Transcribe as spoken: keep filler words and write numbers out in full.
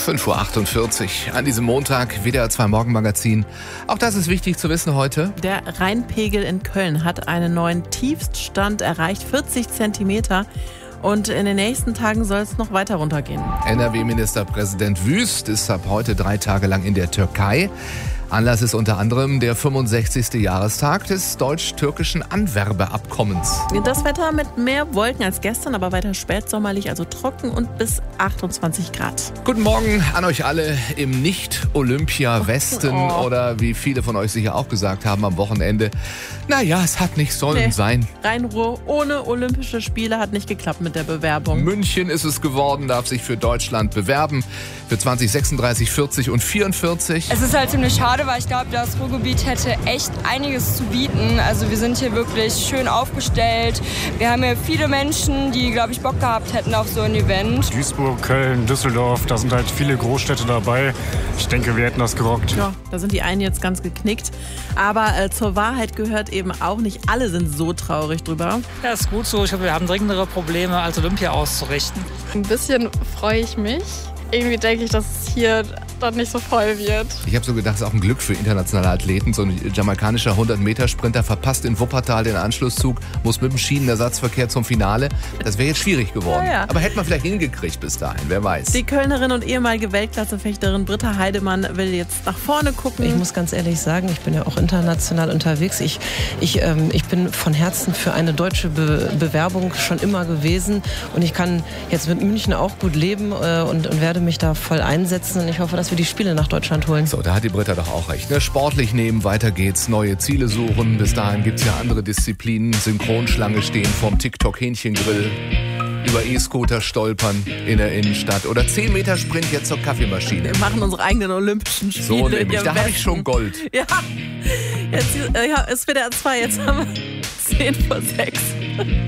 fünf Uhr achtundvierzig an diesem Montag, W D R zwei Morgenmagazin. Auch das ist wichtig zu wissen heute. Der Rheinpegel in Köln hat einen neuen Tiefststand erreicht, vierzig Zentimeter. Und in den nächsten Tagen soll es noch weiter runtergehen. N R W-Ministerpräsident Wüst ist ab heute drei Tage lang in der Türkei. Anlass ist unter anderem der fünfundsechzigste Jahrestag des deutsch-türkischen Anwerbeabkommens. Das Wetter mit mehr Wolken als gestern, aber weiter spätsommerlich, also trocken und bis achtundzwanzig Grad. Guten Morgen an euch alle im Nicht-Olympia-Westen Oh. oder wie viele von euch sicher auch gesagt haben am Wochenende. Naja, es hat nicht sollen Nee. sein. Rhein-Ruhr ohne Olympische Spiele hat nicht geklappt mit der Bewerbung. München ist es geworden, darf sich für Deutschland bewerben. Für zwanzig sechsunddreißig, vierzig und vierundvierzig. Es ist halt ziemlich schade, weil ich glaube, das Ruhrgebiet hätte echt einiges zu bieten. Also wir sind hier wirklich schön aufgestellt. Wir haben hier viele Menschen, die, glaube ich, Bock gehabt hätten auf so ein Event. Duisburg, Köln, Düsseldorf, da sind halt viele Großstädte dabei. Ich denke, wir hätten das gerockt. Ja, da sind die einen jetzt ganz geknickt. Aber äh, zur Wahrheit gehört eben auch, nicht alle sind so traurig drüber. Ja, ist gut so. Ich glaube, wir haben dringendere Probleme, als Olympia auszurichten. Ein bisschen freue ich mich. Irgendwie denke ich, dass es hier dann nicht so voll wird. Ich habe so gedacht, es ist auch ein Glück für internationale Athleten. So ein jamaikanischer hundert-Meter-Sprinter verpasst in Wuppertal den Anschlusszug, muss mit dem Schienenersatzverkehr zum Finale. Das wäre jetzt schwierig geworden. Ja, ja. Aber hätte man vielleicht hingekriegt bis dahin, wer weiß. Die Kölnerin und ehemalige Weltklassefechterin Britta Heidemann will jetzt nach vorne gucken. Ich muss ganz ehrlich sagen, ich bin ja auch international unterwegs. Ich, ich, ähm, ich bin von Herzen für eine deutsche Be- Bewerbung schon immer gewesen. Und ich kann jetzt mit München auch gut leben äh, und, und werde mich da voll einsetzen. Und ich hoffe, dass wir die Spiele nach Deutschland holen. So, da hat die Britta doch auch recht. Ne? Sportlich nehmen, weiter geht's, neue Ziele suchen. Bis dahin gibt's ja andere Disziplinen. Synchronschlange stehen vorm TikTok-Hähnchengrill. Über E-Scooter stolpern in der Innenstadt. Oder zehn Meter Sprint jetzt zur Kaffeemaschine. Wir machen unsere eigenen Olympischen Spiele. So nämlich, hier da im habe ich Westen. schon Gold. Ja, jetzt äh, ja, ist W D R zwei, jetzt haben wir zehn vor sechs.